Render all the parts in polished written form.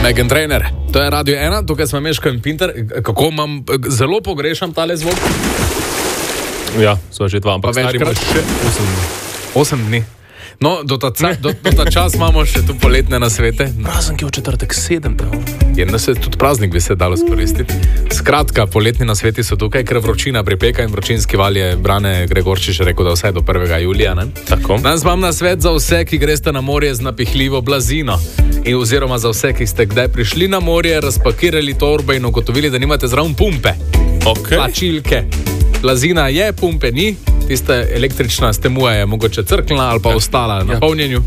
Megan Trainor, to je Radio 1, tukaj smo Meško in Pinter. Kako zelo pogrešam tale zvok? Ja, so že 2, ampak stari imaš še 8 dni. No, do ta čas imamo še tu poletne nasvete. Prazen, ki je v četrtek 7. In da se tudi praznik bi se dalo skoristiti. Skratka, poletni nasveti so tukaj, ker vročina pripeka in vročinski val je Brane Gregorčič rekel, da vsaj do 1. julija. Ne? Tako. Danes imam nasvet za vse, ki greste na morje z napihljivo blazino. In oziroma za vse, ki ste kdaj prišli na morje, razpakirali torbe in ugotovili, da nimate zraven pumpe. Plačilke. Blazina je, pumpe ni. Tista električna stemuja je mogoče crknila ali pa ostala na polnjenju.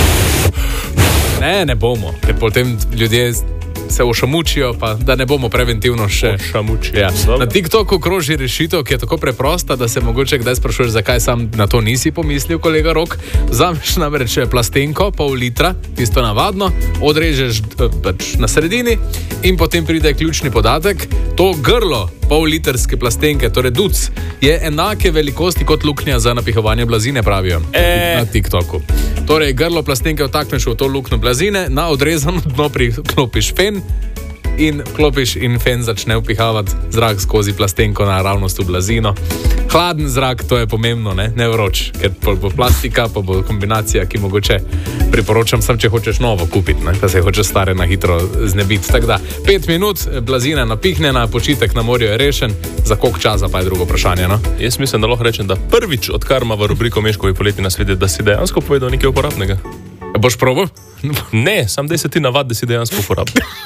Ne bomo, ker potem ljudje se ošamučijo, pa da ne bomo preventivno še ošamučijo. Ja. Na TikToku kroži rešitev, ki je tako preprosta, da se mogoče kdaj sprašuješ, zakaj sam na to nisi pomislil, kolega Rok. Vzameš namreč plastenko, pol litra, tisto navadno, odrežeš na sredini in potem pride ključni podatek. To grlo pol-litrske plastenke, torej duc, je enake velikosti kot luknja za napihovanje blazine, pravijo na TikToku. Torej, grlo plastenke vtakneš v to luknjo blazine, na odrezano dno priklopiš fen in klopiš in fen začne vpihavati zrak skozi plastenko naravnost v blazino. Hladen zrak, to je pomembno, ne vroč, ker bo plastika, pa bo kombinacija, ki mogoče priporočam sam, če hočeš novo kupiti, ne? Da se hočeš stare na hitro znebiti. Tako da, 5 minut, blazina napihnjena, počitek na morju je rešen, za koliko časa pa je drugo vprašanje, no? Jaz mislim, da lahko rečem, da prvič, odkar ima v rubriko Meškovi poletni nasveti, da si dejansko povedal nekaj uporabnega. Boš probal? Ne, sam 10 navad, da si dejansko uporabnik.